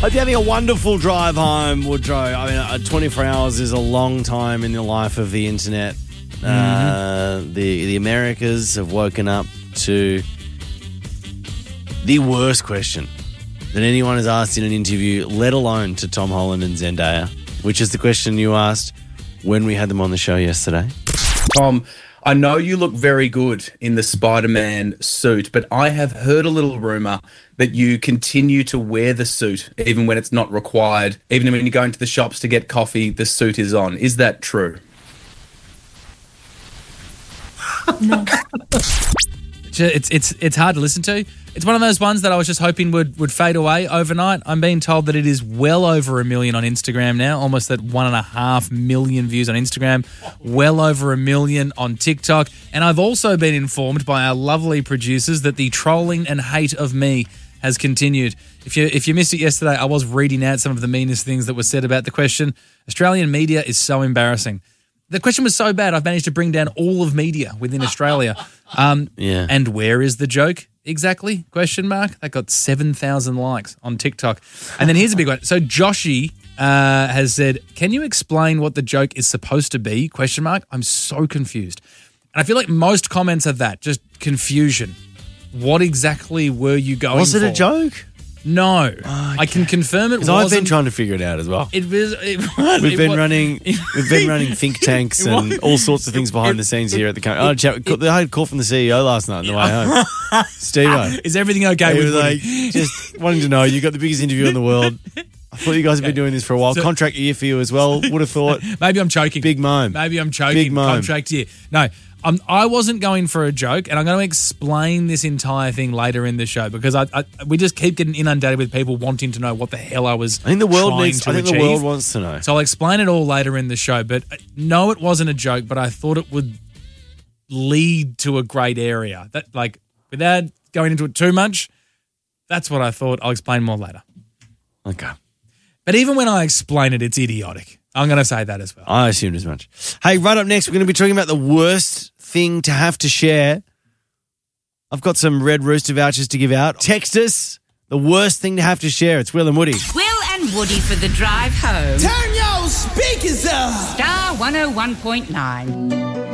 Hope you're having a wonderful drive home, Woodrow. I mean, 24 hours is a long time in the life of the internet. The Americas have woken up to the worst question that anyone has asked in an interview, let alone to Tom Holland and Zendaya, which is the question you asked when we had them on the show yesterday. Tom, I know you look very good in the Spider-Man suit, but I have heard a little rumor that you continue to wear the suit even when it's not required. Even when you go into the shops to get coffee, the suit is on. Is that true? No. It's hard to listen to. It's one of those ones that I was just hoping would fade away overnight. I'm being told that it is well over 1 million on Instagram now, almost at 1.5 million views on Instagram, well over 1 million on TikTok. And I've also been informed by our lovely producers that the trolling and hate of me has continued. If you missed it yesterday, I was reading out some of the meanest things that were said about the question. Australian media is so embarrassing. The question was so bad, I've managed to bring down all of media within Australia. Yeah. And where is the joke exactly? Question mark. That got 7,000 likes on TikTok. And then here's a big one. So Joshy has said, can you explain what the joke is supposed to be? Question mark. I'm so confused. And I feel like most comments are that, just confusion. What exactly were you going for? Was it a joke? No. Okay. I can confirm it Because wasn't. I've been trying to figure it out as well. We've been running think tanks and all sorts of things behind the scenes here at the company. I had a call from the CEO last night on the way home. Steve-O. Is everything okay he with was Woody? like, just wanting to know, you got the biggest interview in the world. I thought you guys have been doing this for a while. Contract year for you as well. Would have thought. Maybe I'm choking. Big moan. Maybe I'm choking. Big moan. Contract year. No, I wasn't going for a joke, and I'm going to explain this entire thing later in the show because we just keep getting inundated with people wanting to know what the hell I was. I think the world trying to achieve. the world wants to know. So I'll explain it all later in the show. But no, it wasn't a joke. But I thought it would lead to a great area. That, like, without going into it too much, that's what I thought. I'll explain more later. Okay. But even when I explain it, it's idiotic. I'm going to say that as well. I assumed as much. Hey, right up next, we're going to be talking about the worst thing to have to share. I've got some Red Rooster vouchers to give out. Text us, the worst thing to have to share. It's Will and Woody. Will and Woody for the drive home. Turn your speakers up. Star 101.9.